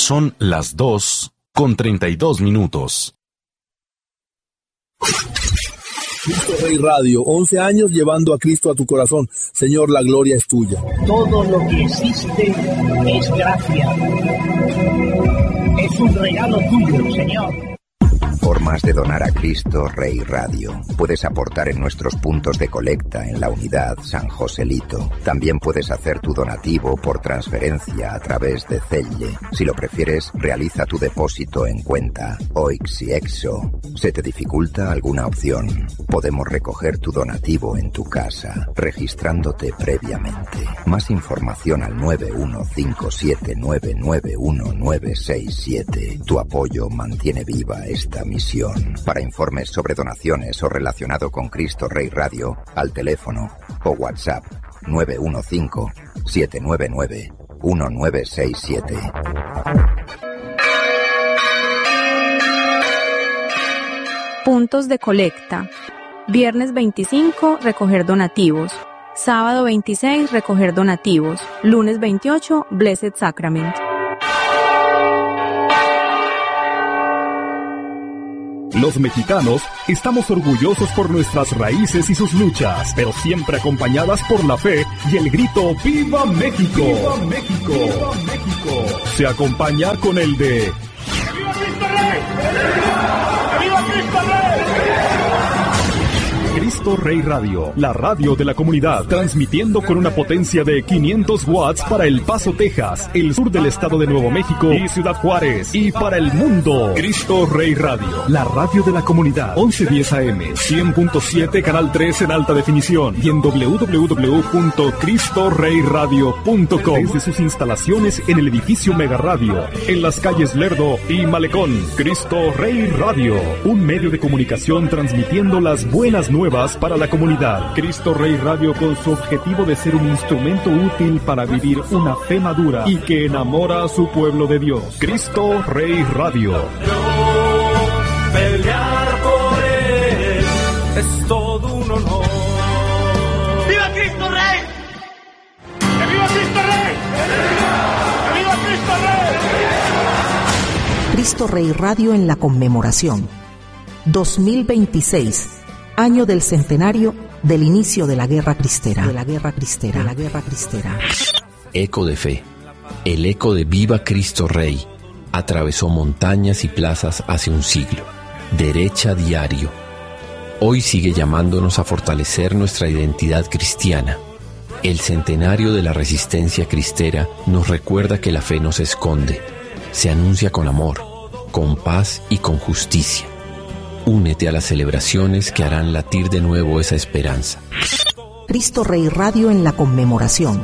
Son las 2:32. Cristo Rey Radio, 11 años llevando a Cristo a tu corazón. Señor, la gloria es tuya. Todo lo que existe es gracia. Es un regalo tuyo, Señor. Formas de donar a Cristo Rey Radio. Puedes aportar en nuestros puntos de colecta en la unidad San Joselito. También puedes hacer tu donativo por transferencia a través de Zelle. Si lo prefieres, realiza tu depósito en cuenta OIX y EXO. ¿Se te dificulta alguna opción? Podemos recoger tu donativo en tu casa, registrándote previamente. Más información al 915799167. Tu apoyo mantiene viva esta misión. Para informes sobre donaciones o relacionado con Cristo Rey Radio, al teléfono o WhatsApp 915-799-1967. Puntos de colecta. Viernes 25, recoger donativos. Sábado 26, recoger donativos. Lunes 28, Blessed Sacrament. Los mexicanos estamos orgullosos por nuestras raíces y sus luchas, pero siempre acompañadas por la fe y el grito ¡Viva México! ¡Viva México! ¡Viva México! Se acompaña con el de ¡Viva Cristo Rey! ¡Viva Cristo Rey! Cristo Rey Radio, la radio de la comunidad, transmitiendo con una potencia de 500 watts para El Paso, Texas, el sur del estado de Nuevo México y Ciudad Juárez, y para el mundo. Cristo Rey Radio, la radio de la comunidad, 1110 AM, 100.7, canal 3 en alta definición, y en www.cristoreyradio.com, desde sus instalaciones en el edificio Mega Radio, en las calles Lerdo y Malecón. Cristo Rey Radio, un medio de comunicación transmitiendo las buenas nuevas para la comunidad. Cristo Rey Radio, con su objetivo de ser un instrumento útil para vivir una fe madura y que enamora a su pueblo de Dios. Cristo Rey Radio. Pelear por él es todo un honor. ¡Viva Cristo Rey! ¡Que viva Cristo Rey! ¡Que viva Cristo Rey! Cristo Rey Radio en la conmemoración. 2026. Año del centenario del inicio de la Guerra Cristera. Eco de fe. El eco de Viva Cristo Rey atravesó montañas y plazas hace un siglo. Derecha diario. Hoy sigue llamándonos a fortalecer nuestra identidad cristiana. El centenario de la resistencia cristera nos recuerda que la fe no se esconde. Se anuncia con amor, con paz y con justicia. Únete a las celebraciones que harán latir de nuevo esa esperanza. Cristo Rey Radio en la conmemoración.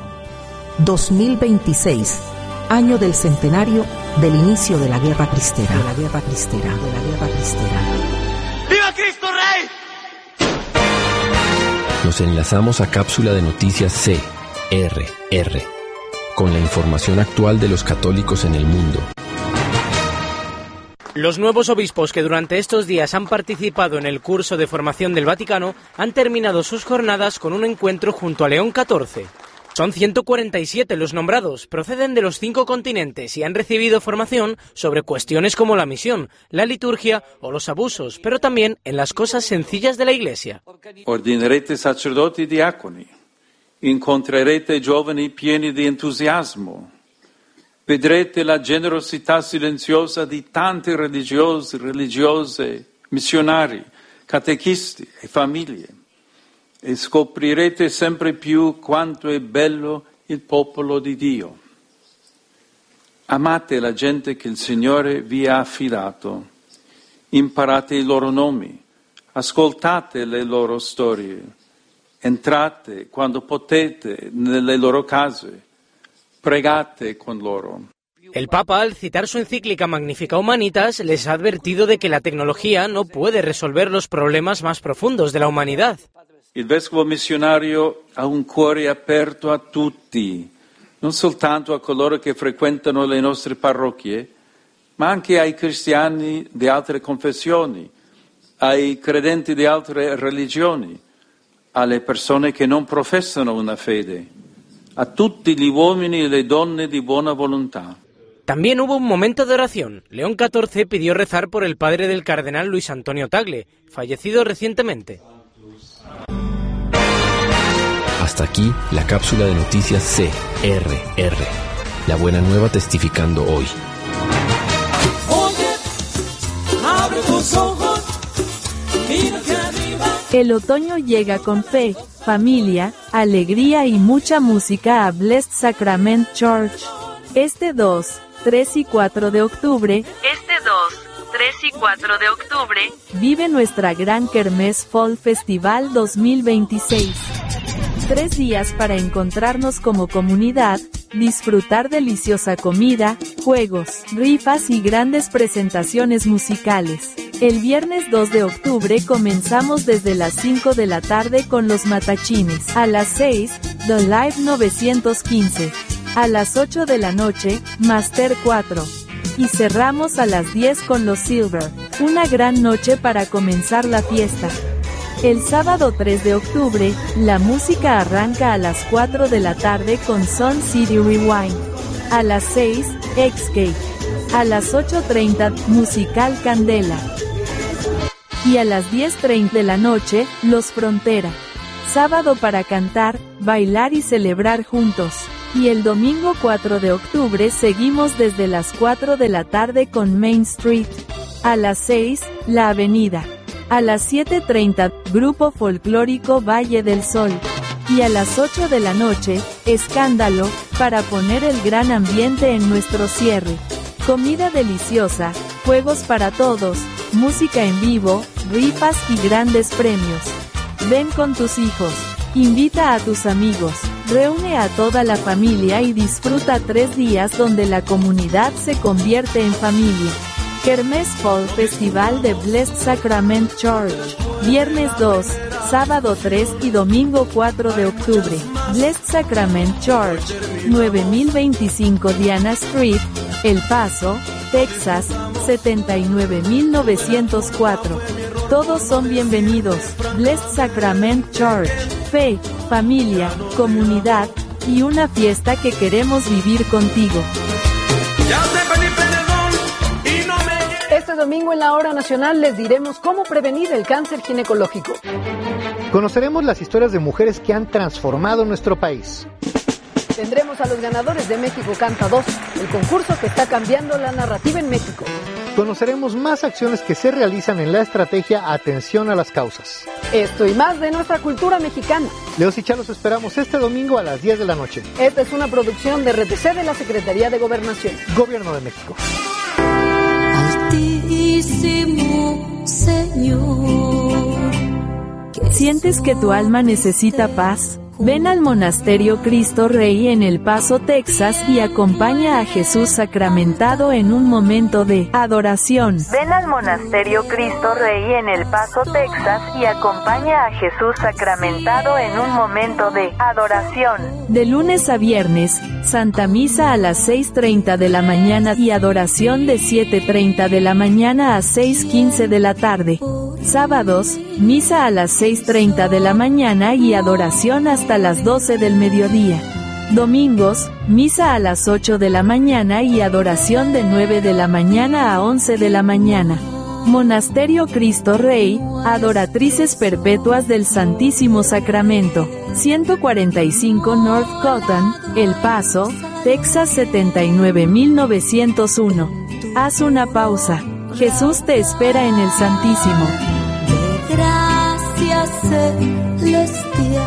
2026. Año del centenario del inicio de la Guerra Cristera. ¡Viva Cristo Rey! Nos enlazamos a cápsula de noticias CRR, con la información actual de los católicos en el mundo. Los nuevos obispos que durante estos días han participado en el curso de formación del Vaticano han terminado sus jornadas con un encuentro junto a León XIV. Son 147 los nombrados, proceden de los 5 continentes y han recibido formación sobre cuestiones como la misión, la liturgia o los abusos, pero también en las cosas sencillas de la Iglesia. Ordinerete sacerdoti e diaconi, incontrerete giovani pieni di entusiasmo. Vedrete la generosità silenziosa di tanti religiosi, religiose, missionari, catechisti e famiglie e scoprirete sempre più quanto è bello il popolo di Dio. Amate la gente che il Signore vi ha affidato, imparate i loro nomi, ascoltate le loro storie, entrate quando potete nelle loro case. Pregate con loro. El Papa, al citar su encíclica Magnificat Humanitas, les ha advertido de que la tecnología no puede resolver los problemas más profundos de la humanidad. Il vescovo missionario ha un cuore aperto a tutti, non soltanto a coloro che frequentano le nostre parrocchie, ma anche ai cristiani di altre confessioni, ai credenti di altre religioni, alle persone che non professano una fede, a tutti gli uomini e le donne di buona volontà. También hubo un momento de oración. León XIV pidió rezar por el padre del cardenal Luis Antonio Tagle, fallecido recientemente. Hasta aquí la cápsula de noticias CRR. La buena nueva testificando hoy. Oye, abre tus ojos, mira hacia arriba. El otoño llega con fe, familia, alegría y mucha música a Blessed Sacrament Church. Este 2, 3 y 4 de octubre, vive nuestra gran Kermés Fall Festival 2026. 3 días para encontrarnos como comunidad, disfrutar deliciosa comida, juegos, rifas y grandes presentaciones musicales. El viernes 2 de octubre comenzamos desde las 5 de la tarde con los matachines. A las 6, The Live 915. A las 8 de la noche, Master 4. Y cerramos a las 10 con los Silver. Una gran noche para comenzar la fiesta. El sábado 3 de octubre, la música arranca a las 4 de la tarde con Sun City Rewind. A las 6, X-Cake. A las 8:30, Musical Candela. Y a las 10:30 de la noche, Los Frontera. Sábado para cantar, bailar y celebrar juntos. Y el domingo 4 de octubre seguimos desde las 4 de la tarde con Main Street. A las 6, La Avenida. A las 7:30, Grupo Folclórico Valle del Sol. Y a las 8 de la noche, Escándalo, para poner el gran ambiente en nuestro cierre. Comida deliciosa, juegos para todos, música en vivo, rifas y grandes premios. Ven con tus hijos. Invita a tus amigos, reúne a toda la familia y disfruta 3 días donde la comunidad se convierte en familia. Kermés Fall Festival de Blessed Sacrament Church. Viernes 2, sábado 3 y domingo 4 de octubre. Blessed Sacrament Church, 9025 Diana Street, El Paso, Texas, 79904. Todos son bienvenidos. Blessed Sacrament Church. Fe, familia, comunidad, y una fiesta que queremos vivir contigo. Este domingo en la Hora Nacional les diremos cómo prevenir el cáncer ginecológico. Conoceremos las historias de mujeres que han transformado nuestro país. Tendremos a los ganadores de México Canta 2, el concurso que está cambiando la narrativa en México. Conoceremos más acciones que se realizan en la estrategia Atención a las Causas. Esto y más de nuestra cultura mexicana. Leos y Chá los esperamos este domingo a las 10 de la noche. Esta es una producción de RTC de la Secretaría de Gobernación. Gobierno de México. Altísimo Señor. ¿Sientes que tu alma necesita paz? Ven al Monasterio Cristo Rey en El Paso, Texas y acompaña a Jesús sacramentado en un momento de adoración. Ven al Monasterio Cristo Rey en El Paso, Texas y acompaña a Jesús sacramentado en un momento de adoración. De lunes a viernes, Santa Misa a las 6:30 de la mañana y adoración de 7:30 de la mañana a 6:15 de la tarde. Sábados, misa a las 6:30 de la mañana y adoración hasta las 12 del mediodía. Domingos, misa a las 8 de la mañana y adoración de 9 de la mañana a 11 de la mañana. Monasterio Cristo Rey, Adoratrices Perpetuas del Santísimo Sacramento, 145 North Cotton, El Paso, Texas 79901. Haz una pausa. Jesús te espera en el Santísimo. Gracias celestial.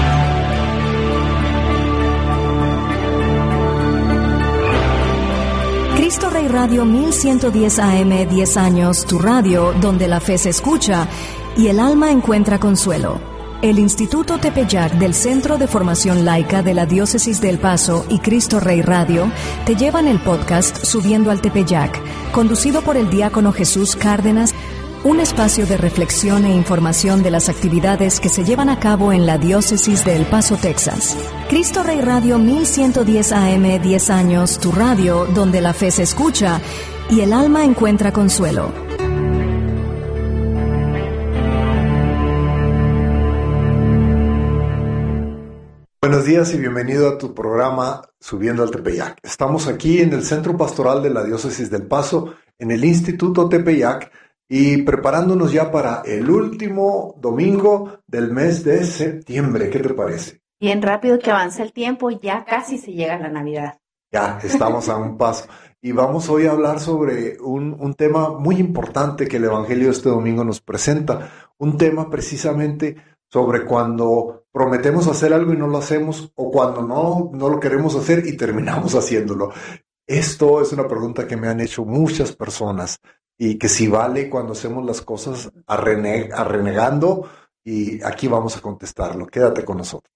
Cristo Rey Radio 1110 AM, 10 años, tu radio donde la fe se escucha y el alma encuentra consuelo. El Instituto Tepeyac del Centro de Formación Laica de la Diócesis de El Paso y Cristo Rey Radio te llevan el podcast Subiendo al Tepeyac, conducido por el diácono Jesús Cárdenas, un espacio de reflexión e información de las actividades que se llevan a cabo en la Diócesis de El Paso, Texas. Cristo Rey Radio 1110 AM, 10 años, tu radio donde la fe se escucha y el alma encuentra consuelo. Buenos días y bienvenido a tu programa Subiendo al Tepeyac. Estamos aquí en el Centro Pastoral de la Diócesis del Paso, en el Instituto Tepeyac, y preparándonos ya para el último domingo del mes de septiembre. ¿Qué te parece? Bien rápido que avanza el tiempo, ya casi se llega la Navidad. Ya, estamos a un paso. Y vamos hoy a hablar sobre un tema muy importante que el Evangelio este domingo nos presenta. Un tema precisamente sobre cuando prometemos hacer algo y no lo hacemos, o cuando no lo queremos hacer y terminamos haciéndolo. Esto es una pregunta que me han hecho muchas personas, y que si vale cuando hacemos las cosas renegando, y aquí vamos a contestarlo. Quédate con nosotros.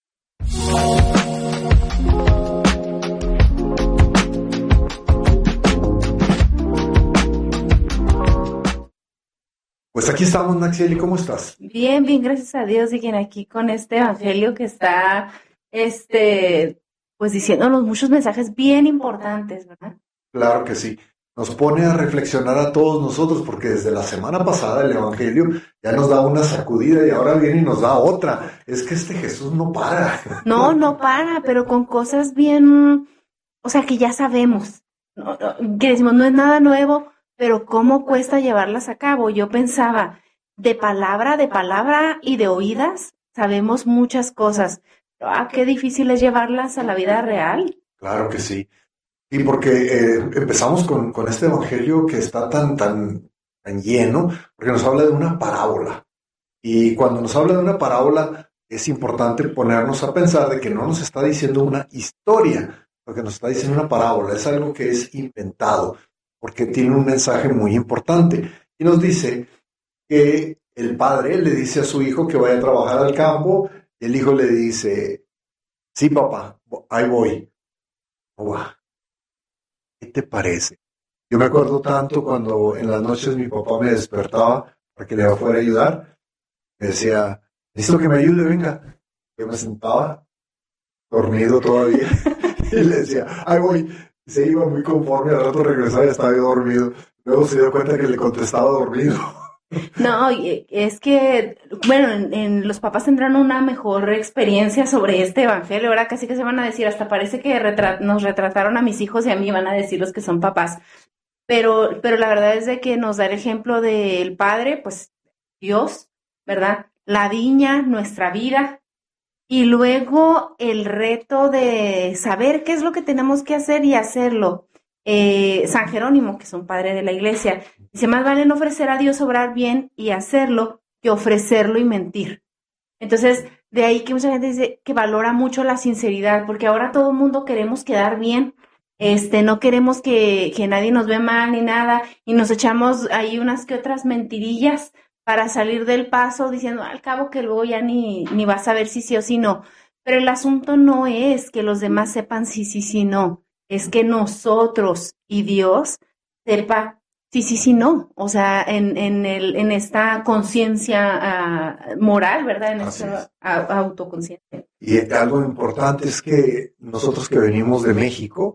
Pues aquí estamos, Naxieli, ¿cómo estás? Bien, gracias a Dios, y aquí con este evangelio que está, pues diciéndonos muchos mensajes bien importantes, ¿verdad? Claro que sí. Nos pone a reflexionar a todos nosotros, porque desde la semana pasada el evangelio ya nos da una sacudida y ahora viene y nos da otra. Es que este Jesús no para. No para, pero con cosas bien, o sea, que ya sabemos, que decimos, no es nada nuevo, pero cómo cuesta llevarlas a cabo. Yo pensaba, de palabra y de oídas, sabemos muchas cosas. Qué difícil es llevarlas a la vida real. Claro que sí. Y porque empezamos con este evangelio que está tan lleno, porque nos habla de una parábola. Y cuando nos habla de una parábola, es importante ponernos a pensar de que no nos está diciendo una historia, porque nos está diciendo una parábola. Es algo que es inventado, porque tiene un mensaje muy importante. Y nos dice que el padre le dice a su hijo que vaya a trabajar al campo, y el hijo le dice, sí, papá, ahí voy. No va. ¿Qué te parece? Yo me acuerdo tanto cuando en las noches mi papá me despertaba para que le fuera a ayudar. Me decía, necesito que me ayude, venga. Yo me sentaba, dormido todavía, y le decía, ahí voy. Se iba muy conforme, al rato regresaba y estaba yo dormido. Luego se dio cuenta que le contestaba dormido. No, es que, bueno, en los papás tendrán una mejor experiencia sobre este evangelio. Ahora casi que se van a decir, hasta parece que nos retrataron a mis hijos y a mí, van a decir los que son papás. Pero la verdad es de que nos da el ejemplo del Padre, pues Dios, ¿verdad? La viña, nuestra vida. Y luego el reto de saber qué es lo que tenemos que hacer y hacerlo. San Jerónimo, que es un padre de la iglesia, dice, más vale no ofrecer a Dios obrar bien y hacerlo que ofrecerlo y mentir. Entonces, de ahí que mucha gente dice que valora mucho la sinceridad, porque ahora todo el mundo queremos quedar bien, no queremos que nadie nos vea mal ni nada, y nos echamos ahí unas que otras mentirillas para salir del paso, diciendo al cabo que luego ya ni vas a ver si sí o si no. Pero el asunto no es que los demás sepan si no. Es que nosotros y Dios sepa sí, no. O sea, en esta conciencia moral, ¿verdad? En esta autoconciencia. Y algo importante es que nosotros que venimos de México,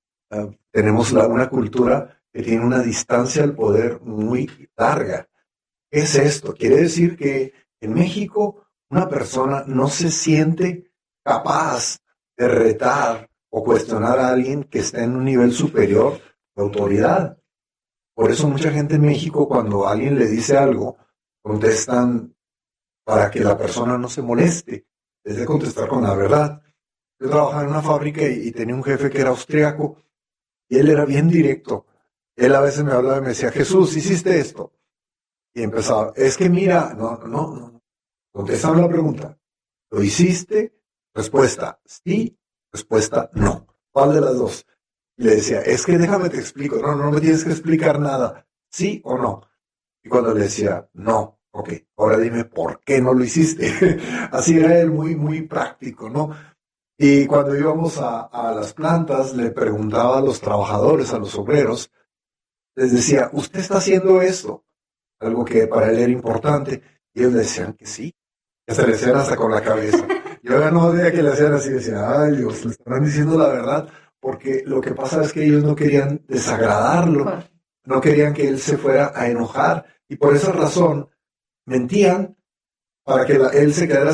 tenemos una cultura que tiene una distancia al poder muy larga. ¿Qué es esto? Quiere decir que en México una persona no se siente capaz de retar o cuestionar a alguien que está en un nivel superior de autoridad. Por eso mucha gente en México, cuando alguien le dice algo, contestan para que la persona no se moleste, es de contestar con la verdad. Yo trabajaba en una fábrica y tenía un jefe que era austriaco, y él era bien directo. Él a veces me hablaba y me decía, Jesús, ¿hiciste esto? Y empezaba, es que mira, no. Contestame la pregunta. ¿Lo hiciste? Respuesta, sí. Respuesta, no. ¿Cuál de las dos? Le decía, es que déjame te explico. No me tienes que explicar nada. ¿Sí o no? Y cuando le decía, no, ok, ahora dime por qué no lo hiciste. Así era él, muy, muy práctico, ¿no? Y cuando íbamos a las plantas, le preguntaba a los trabajadores, a los obreros, les decía, ¿usted está haciendo esto? Algo que para él era importante. Y ellos le decían que sí. Ya se le decían hasta con la cabeza. Yo ya no veía que le hacían así, decía, ay Dios, le estarán diciendo la verdad, porque lo que pasa es que ellos no querían desagradarlo, no querían que él se fuera a enojar, y por esa razón mentían para que él se quedara así,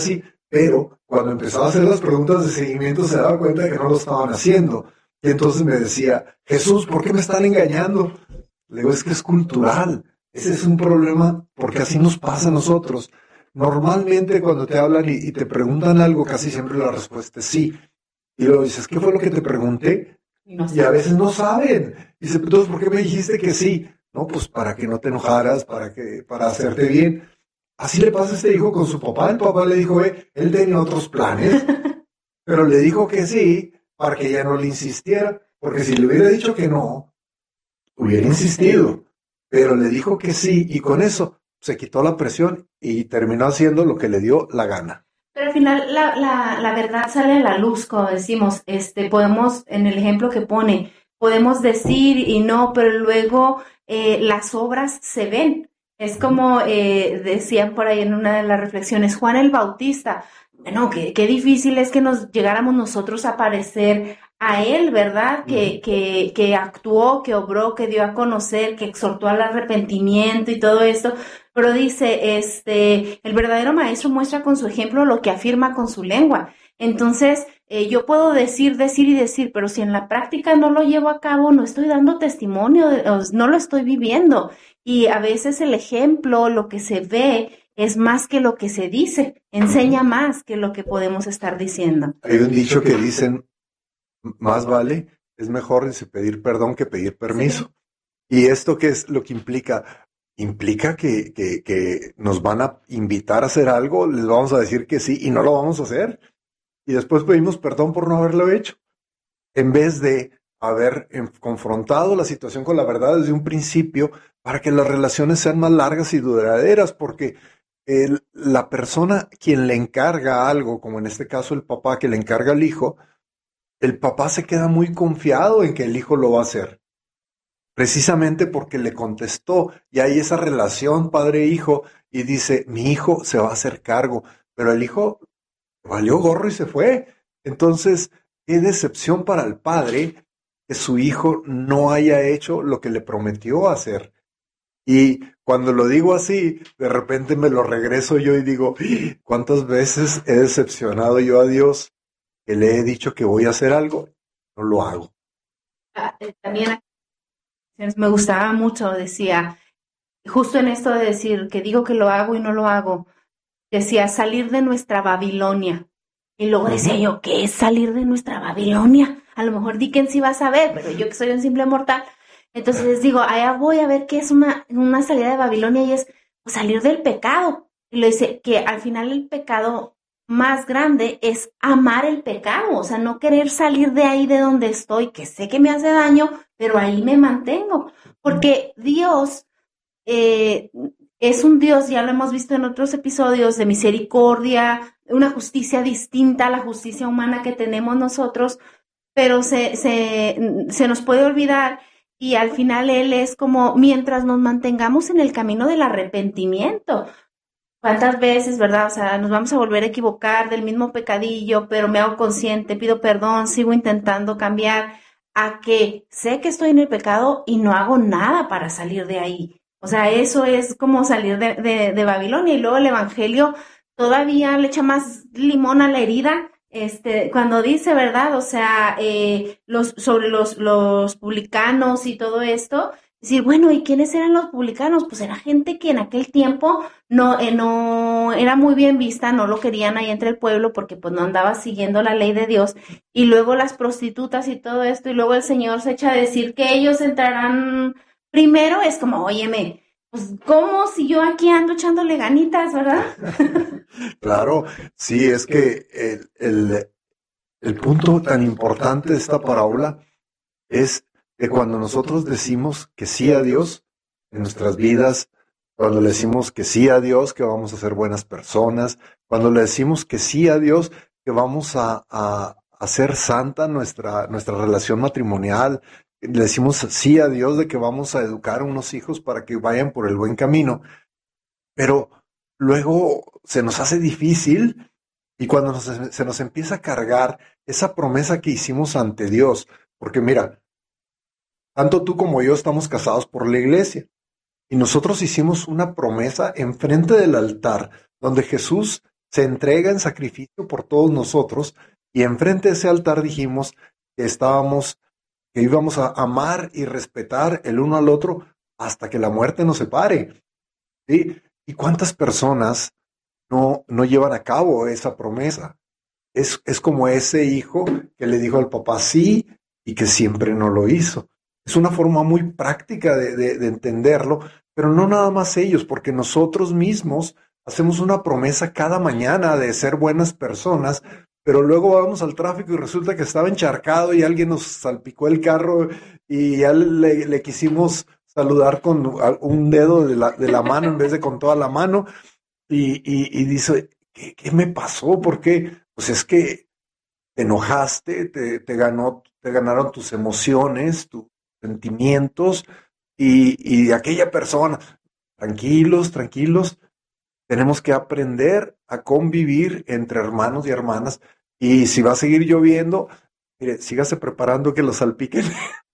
Pero cuando empezaba a hacer las preguntas de seguimiento se daba cuenta de que no lo estaban haciendo. Y entonces me decía, Jesús, ¿por qué me están engañando? Le digo, es que es cultural. Ese es un problema porque así nos pasa a nosotros. Normalmente cuando te hablan y te preguntan algo, casi siempre la respuesta es sí. Y luego dices, ¿qué fue lo que te pregunté? Y a veces no saben. Y dice, entonces, ¿por qué me dijiste que sí? No, pues para que no te enojaras, para hacerte bien. Así le pasa a este hijo con su papá. El papá le dijo, él tenía otros planes, pero le dijo que sí para que ella no le insistiera. Porque si le hubiera dicho que no, hubiera insistido. Pero le dijo que sí y con eso se quitó la presión y terminó haciendo lo que le dio la gana. Pero al final la verdad sale a la luz, como decimos, podemos, en el ejemplo que pone, podemos decir y no, pero luego las obras se ven. Es como decían por ahí en una de las reflexiones, Juan el Bautista, bueno, qué difícil es que nos llegáramos nosotros a parecer a él, ¿verdad? Que actuó, que obró, que dio a conocer, que exhortó al arrepentimiento y todo esto. Pero dice, el verdadero maestro muestra con su ejemplo lo que afirma con su lengua. Entonces, yo puedo decir, pero si en la práctica no lo llevo a cabo, no estoy dando testimonio, no lo estoy viviendo. Y a veces el ejemplo, lo que se ve, es más que lo que se dice, enseña más que lo que podemos estar diciendo. Hay un dicho que dicen, más vale, es mejor pedir perdón que pedir permiso. Sí. ¿Y esto qué es lo que implica? Implica que nos van a invitar a hacer algo, les vamos a decir que sí y no lo vamos a hacer. Y después pedimos perdón por no haberlo hecho. En vez de haber confrontado la situación con la verdad desde un principio para que las relaciones sean más largas y duraderas, porque la persona quien le encarga algo, como en este caso el papá que le encarga al hijo, el papá se queda muy confiado en que el hijo lo va a hacer. Precisamente porque le contestó y hay esa relación padre-hijo y dice, mi hijo se va a hacer cargo, pero el hijo valió gorro y se fue. Entonces, qué decepción para el padre que su hijo no haya hecho lo que le prometió hacer. Y cuando lo digo así, de repente me lo regreso yo y digo, ¿cuántas veces he decepcionado yo a Dios que le he dicho que voy a hacer algo? No lo hago. También me gustaba mucho, decía, justo en esto de decir que digo que lo hago y no lo hago, decía salir de nuestra Babilonia. Y luego decía yo, ¿qué es salir de nuestra Babilonia? A lo mejor Dickens sí va a saber, pero yo que soy un simple mortal. Entonces les digo, allá voy a ver qué es una salida de Babilonia y es pues, salir del pecado. Y le dice que al final el pecado más grande es amar el pecado, o sea, no querer salir de ahí de donde estoy, que sé que me hace daño, pero ahí me mantengo. Porque Dios es un Dios, ya lo hemos visto en otros episodios, de misericordia, una justicia distinta a la justicia humana que tenemos nosotros, pero se nos puede olvidar. Y al final Él es como, mientras nos mantengamos en el camino del arrepentimiento. ¿Cuántas veces, verdad? O sea, nos vamos a volver a equivocar del mismo pecadillo, pero me hago consciente, pido perdón, sigo intentando cambiar, a que sé que estoy en el pecado y no hago nada para salir de ahí. O sea, eso es como salir de Babilonia. Y luego el Evangelio todavía le echa más limón a la herida. Cuando dice, ¿verdad? O sea, sobre los publicanos y todo esto, decir, bueno, ¿y quiénes eran los publicanos? Pues era gente que en aquel tiempo no era muy bien vista, no lo querían ahí entre el pueblo porque pues no andaba siguiendo la ley de Dios. Y luego las prostitutas y todo esto, y luego el Señor se echa a decir que ellos entrarán primero. Es como, óyeme, pues ¿cómo si yo aquí ando echándole ganitas, verdad? Claro, sí, es que el punto tan importante de esta parábola es que cuando nosotros decimos que sí a Dios en nuestras vidas, cuando le decimos que sí a Dios, que vamos a ser buenas personas, cuando le decimos que sí a Dios, que vamos a hacer santa nuestra relación matrimonial, le decimos sí a Dios de que vamos a educar a unos hijos para que vayan por el buen camino, pero luego se nos hace difícil y cuando se nos empieza a cargar esa promesa que hicimos ante Dios, porque mira, tanto tú como yo estamos casados por la iglesia y nosotros hicimos una promesa enfrente del altar donde Jesús se entrega en sacrificio por todos nosotros, y enfrente de ese altar dijimos que íbamos a amar y respetar el uno al otro hasta que la muerte nos separe. ¿Sí? ¿Y cuántas personas no llevan a cabo esa promesa? Es como ese hijo que le dijo al papá sí y que siempre no lo hizo. Es una forma muy práctica de entenderlo, pero no nada más ellos, porque nosotros mismos hacemos una promesa cada mañana de ser buenas personas, pero luego vamos al tráfico y resulta que estaba encharcado y alguien nos salpicó el carro y ya le quisimos saludar con un dedo de la mano en vez de con toda la mano, y dice, ¿qué me pasó? ¿Por qué? Pues es que te enojaste, te ganaron tus emociones, tus sentimientos, y aquella persona, tranquilos, tenemos que aprender a convivir entre hermanos y hermanas, y si va a seguir lloviendo, mire, sígase preparando que lo salpiquen,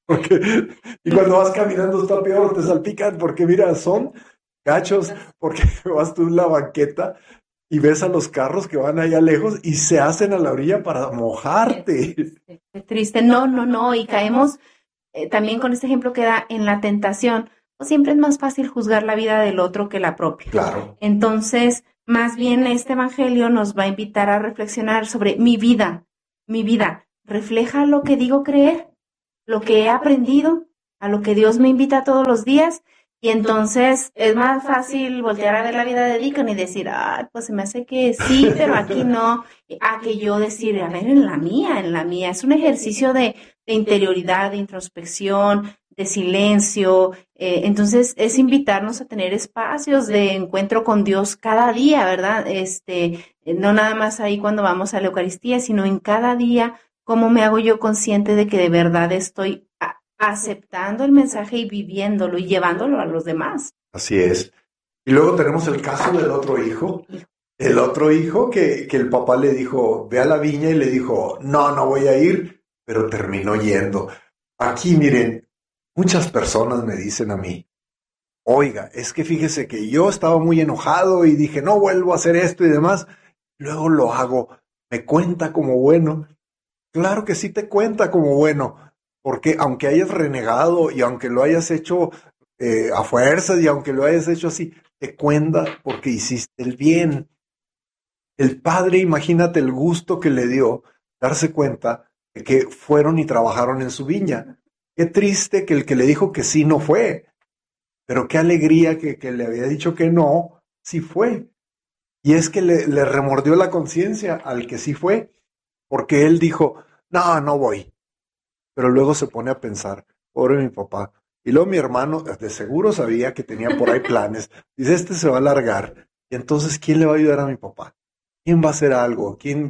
y cuando vas caminando está peor, te salpican, porque mira, son gachos, porque vas tú en la banqueta y ves a los carros que van allá lejos y se hacen a la orilla para mojarte. Qué triste, no, y caemos también con este ejemplo que da en la tentación. Pues siempre es más fácil juzgar la vida del otro que la propia. Claro. Entonces, más bien este evangelio nos va a invitar a reflexionar sobre mi vida. ¿Refleja lo que digo creer? ¿Lo que he aprendido? ¿A lo que Dios me invita todos los días? Y entonces es más fácil voltear a ver la vida de Deacon y decir, pues se me hace que sí, pero aquí no. A que yo decir, a ver, en la mía. Es un ejercicio de interioridad, de introspección, de silencio. Entonces es invitarnos a tener espacios de encuentro con Dios cada día, ¿verdad? No nada más ahí cuando vamos a la Eucaristía, sino en cada día, cómo me hago yo consciente de que de verdad estoy aceptando el mensaje y viviéndolo y llevándolo a los demás. Así es. Y luego tenemos el caso del otro hijo. El otro hijo que el papá le dijo, ve a la viña, y le dijo, no voy a ir, pero terminó yendo. Aquí, miren, muchas personas me dicen a mí, oiga, es que fíjese que yo estaba muy enojado y dije, no vuelvo a hacer esto y demás. Luego lo hago. ¿Me cuenta como bueno? Claro que sí te cuenta como bueno. Porque aunque hayas renegado y aunque lo hayas hecho a fuerzas y aunque lo hayas hecho así, te cuenta porque hiciste el bien. El padre, imagínate el gusto que le dio darse cuenta de que fueron y trabajaron en su viña. Qué triste que el que le dijo que sí no fue, pero qué alegría que le había dicho que no, sí fue. Y es que le remordió la conciencia al que sí fue, porque él dijo, no voy. Pero luego se pone a pensar, pobre mi papá. Y luego mi hermano de seguro sabía que tenía por ahí planes. Dice, se va a largar. Y entonces, ¿quién le va a ayudar a mi papá? ¿Quién va a hacer algo? ¿Quién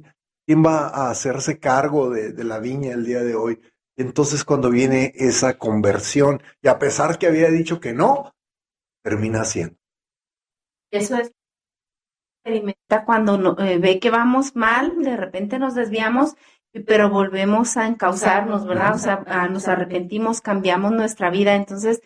va a hacerse cargo de la viña el día de hoy? Y entonces cuando viene esa conversión, y a pesar que había dicho que no, termina haciendo. Eso es. Experimenta cuando ve que vamos mal, de repente nos desviamos, pero volvemos a encauzarnos, ¿verdad? O sea, nos arrepentimos, cambiamos nuestra vida. Entonces,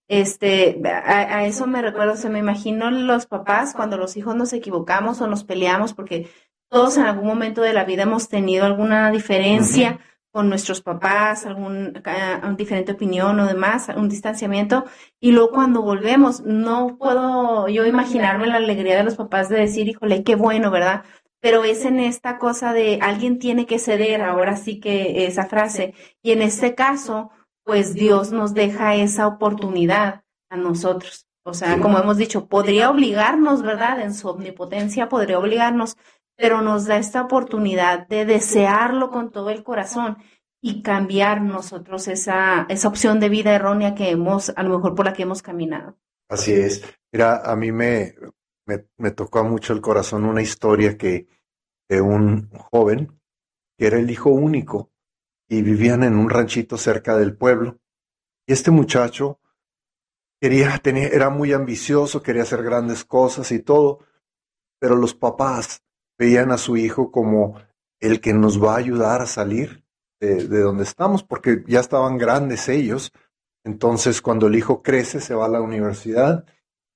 a eso me recuerdo, me imagino los papás cuando los hijos nos equivocamos o nos peleamos, porque todos en algún momento de la vida hemos tenido alguna diferencia con nuestros papás, alguna diferente opinión o demás, un distanciamiento, y luego cuando volvemos, no puedo yo imaginarme la alegría de los papás de decir, híjole, qué bueno, ¿verdad? Pero es en esta cosa de alguien tiene que ceder, ahora sí que esa frase. Y en este caso, pues Dios nos deja esa oportunidad a nosotros. O sea, como hemos dicho, podría obligarnos, ¿verdad? En su omnipotencia podría obligarnos, pero nos da esta oportunidad de desearlo con todo el corazón y cambiar nosotros esa opción de vida errónea que a lo mejor por la que hemos caminado. Así es. Mira, a mí me tocó mucho el corazón una historia de un joven que era el hijo único y vivían en un ranchito cerca del pueblo. Y este muchacho era muy ambicioso, quería hacer grandes cosas y todo, pero los papás veían a su hijo como el que nos va a ayudar a salir de donde estamos, porque ya estaban grandes ellos. Entonces, cuando el hijo crece, se va a la universidad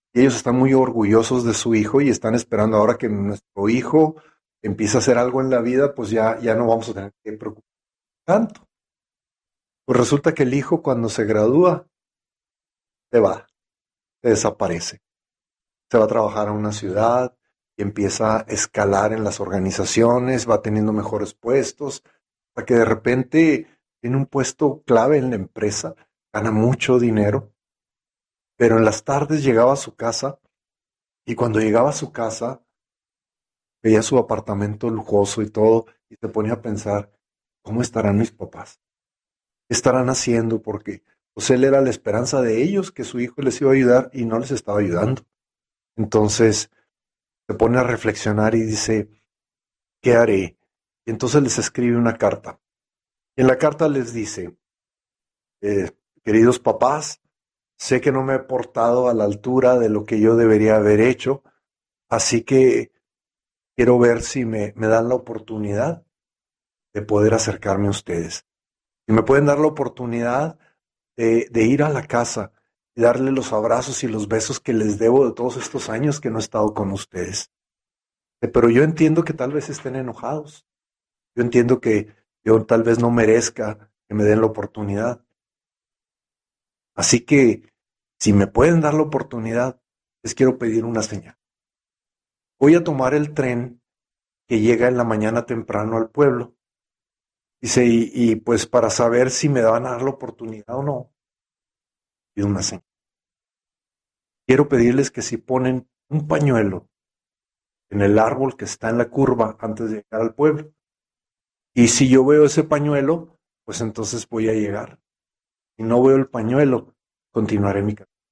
Y ellos están muy orgullosos de su hijo y están esperando ahora que nuestro hijo empiece a hacer algo en la vida, pues ya no vamos a tener que preocuparnos tanto. Pues resulta que el hijo, cuando se gradúa, se va, se desaparece. Se va a trabajar a una ciudad y empieza a escalar en las organizaciones, va teniendo mejores puestos, hasta que de repente tiene un puesto clave en la empresa, gana mucho dinero, pero en las tardes llegaba a su casa y cuando llegaba a su casa veía su apartamento lujoso y todo y se ponía a pensar, ¿cómo estarán mis papás? ¿Qué estarán haciendo? Porque pues él era la esperanza de ellos, que su hijo les iba a ayudar y no les estaba ayudando. Entonces se pone a reflexionar y dice, ¿qué haré? Y entonces les escribe una carta. Y en la carta les dice, queridos papás, sé que no me he portado a la altura de lo que yo debería haber hecho, así que quiero ver si me dan la oportunidad de poder acercarme a ustedes. Si me pueden dar la oportunidad de ir a la casa y darle los abrazos y los besos que les debo de todos estos años que no he estado con ustedes. Pero yo entiendo que tal vez estén enojados. Yo entiendo que yo tal vez no merezca que me den la oportunidad. Así que, si me pueden dar la oportunidad, les quiero pedir una señal. Voy a tomar el tren que llega en la mañana temprano al pueblo. Dice, y pues para saber si me van a dar la oportunidad o no, pido una señal. Quiero pedirles que si ponen un pañuelo en el árbol que está en la curva antes de llegar al pueblo, y si yo veo ese pañuelo, pues entonces voy a llegar. Si no veo el pañuelo, continuaré mi camino.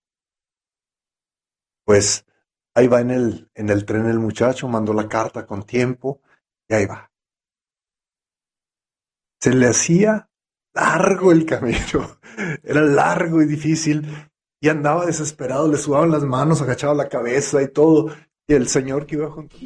Pues ahí va en el tren el muchacho, mandó la carta con tiempo y ahí va. Se le hacía largo el camino, era largo y difícil y andaba desesperado, le sudaban las manos, agachaba la cabeza y todo. Y el Señor que iba junto.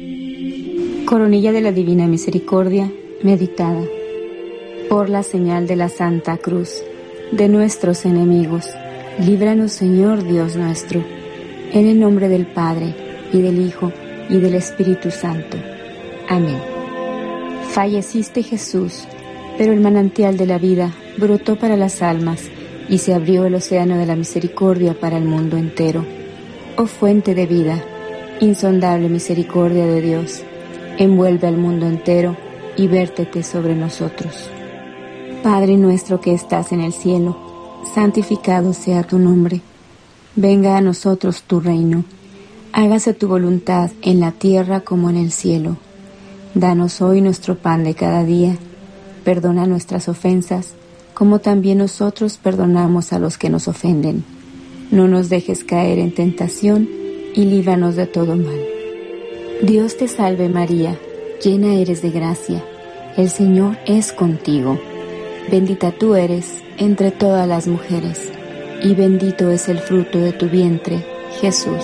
Coronilla de la Divina Misericordia, meditada. Por la señal de la Santa Cruz de nuestros enemigos, líbranos, Señor Dios nuestro, en el nombre del Padre, y del Hijo, y del Espíritu Santo. Amén. Falleciste, Jesús, pero el manantial de la vida brotó para las almas, y se abrió el océano de la misericordia para el mundo entero. Oh fuente de vida, insondable misericordia de Dios, envuelve al mundo entero y vértete sobre nosotros. Padre nuestro que estás en el cielo, santificado sea tu nombre. Venga a nosotros tu reino. Hágase tu voluntad en la tierra como en el cielo. Danos hoy nuestro pan de cada día. Perdona nuestras ofensas, como también nosotros perdonamos a los que nos ofenden. No nos dejes caer en tentación y líbranos de todo mal. Dios te salve María, llena eres de gracia. El Señor es contigo. Bendita tú eres entre todas las mujeres, y bendito es el fruto de tu vientre, Jesús.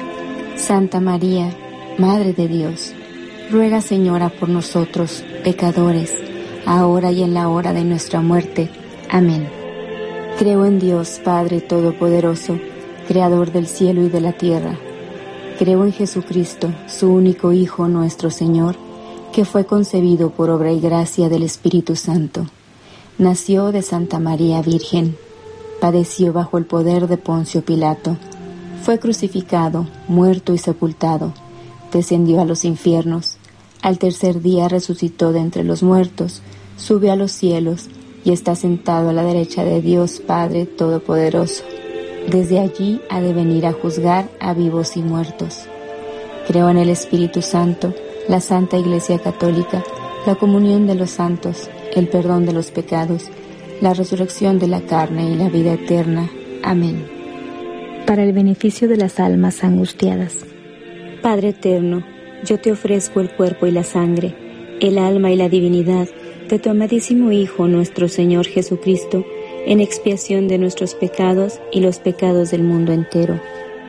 Santa María, Madre de Dios, ruega, Señora, por nosotros, pecadores, ahora y en la hora de nuestra muerte. Amén. Creo en Dios, Padre Todopoderoso, Creador del cielo y de la tierra. Creo en Jesucristo, su único Hijo, nuestro Señor, que fue concebido por obra y gracia del Espíritu Santo. Nació de Santa María Virgen, padeció bajo el poder de Poncio Pilato, fue crucificado, muerto y sepultado, descendió a los infiernos, al tercer día resucitó de entre los muertos, subió a los cielos y está sentado a la derecha de Dios Padre Todopoderoso. Desde allí ha de venir a juzgar a vivos y muertos. Creo en el Espíritu Santo, la Santa Iglesia Católica, la comunión de los santos, el perdón de los pecados, la resurrección de la carne y la vida eterna. Amén. Para el beneficio de las almas angustiadas. Padre eterno, yo te ofrezco el cuerpo y la sangre, el alma y la divinidad de tu amadísimo Hijo, nuestro Señor Jesucristo, en expiación de nuestros pecados y los pecados del mundo entero.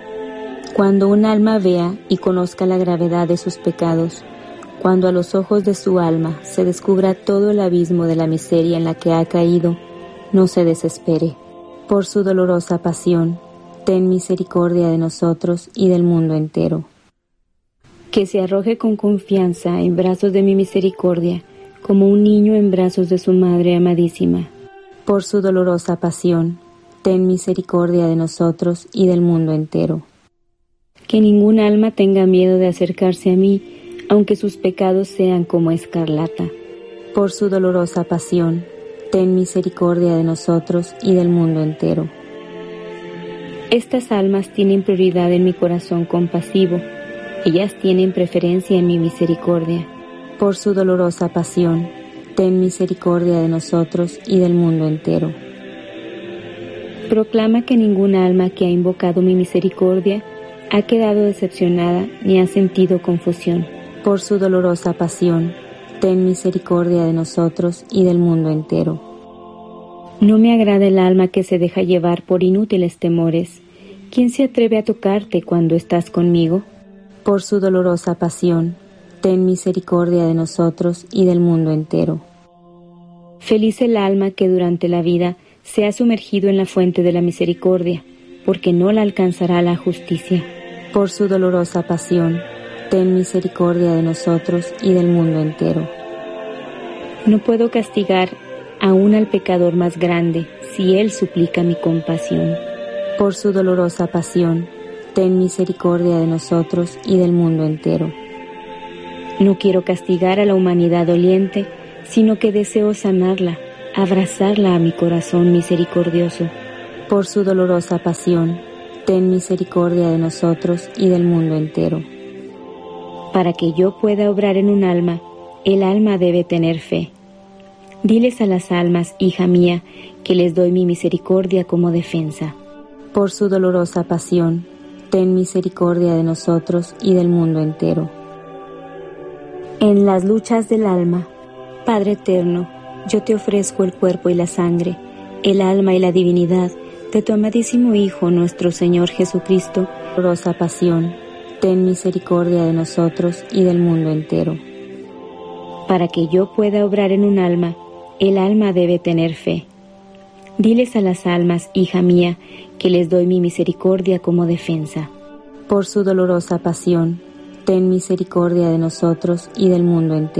Cuando un alma vea y conozca la gravedad de sus pecados, cuando a los ojos de su alma se descubra todo el abismo de la miseria en la que ha caído, no se desespere. Por su dolorosa pasión, ten misericordia de nosotros y del mundo entero. Que se arroje con confianza en brazos de mi misericordia, como un niño en brazos de su madre amadísima. Por su dolorosa pasión, ten misericordia de nosotros y del mundo entero. Que ningún alma tenga miedo de acercarse a mí, aunque sus pecados sean como escarlata. Por su dolorosa pasión, ten misericordia de nosotros y del mundo entero. Estas almas tienen prioridad en mi corazón compasivo. Ellas tienen preferencia en mi misericordia. Por su dolorosa pasión, ten misericordia de nosotros y del mundo entero. Proclama que ningún alma que ha invocado mi misericordia ha quedado decepcionada ni ha sentido confusión. Por su dolorosa pasión, ten misericordia de nosotros y del mundo entero. No me agrada el alma que se deja llevar por inútiles temores. ¿Quién se atreve a tocarte cuando estás conmigo? Por su dolorosa pasión, ten misericordia de nosotros y del mundo entero. Feliz el alma que durante la vida se ha sumergido en la fuente de la misericordia, porque no la alcanzará la justicia. Por su dolorosa pasión, ten misericordia de nosotros y del mundo entero. No puedo castigar aún al pecador más grande si él suplica mi compasión. Por su dolorosa pasión, ten misericordia de nosotros y del mundo entero. No quiero castigar a la humanidad doliente, sino que deseo sanarla, abrazarla a mi corazón misericordioso. Por su dolorosa pasión, ten misericordia de nosotros y del mundo entero. Para que yo pueda obrar en un alma, el alma debe tener fe. Diles a las almas, hija mía, que les doy mi misericordia como defensa. Por su dolorosa pasión, ten misericordia de nosotros y del mundo entero. En las luchas del alma, Padre eterno, yo te ofrezco el cuerpo y la sangre, el alma y la divinidad de tu amadísimo Hijo, nuestro Señor Jesucristo. Dolorosa pasión, ten misericordia de nosotros y del mundo entero. Para que yo pueda obrar en un alma, el alma debe tener fe. Diles a las almas, hija mía, que les doy mi misericordia como defensa. Por su dolorosa pasión, ten misericordia de nosotros y del mundo entero.